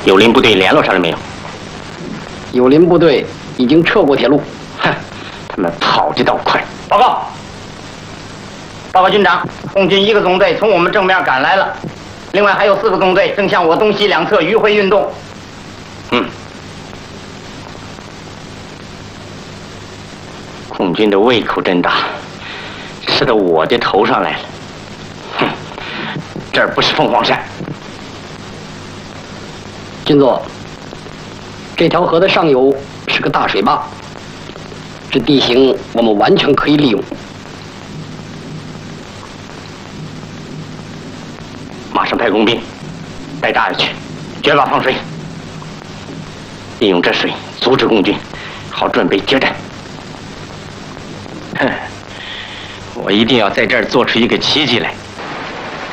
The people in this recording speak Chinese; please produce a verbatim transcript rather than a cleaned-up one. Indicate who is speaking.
Speaker 1: 友邻部队联络上了没有？
Speaker 2: 友邻部队已经撤过铁路。
Speaker 1: 哼，他们跑得倒快。
Speaker 3: 报告，报告军长，共军一个纵队从我们正面赶来了，另外还有四个纵队正向我东西两侧迂回运动。
Speaker 1: 嗯。共军的胃口真大，吃到我的头上来了。哼，这儿不是凤凰山。
Speaker 2: 金座，这条河的上游是个大水坝，这地形我们完全可以利用。
Speaker 1: 马上派工兵带大爷去决坝放水，利用这水阻止共军，好准备决战。哼，我一定要在这儿做出一个奇迹来。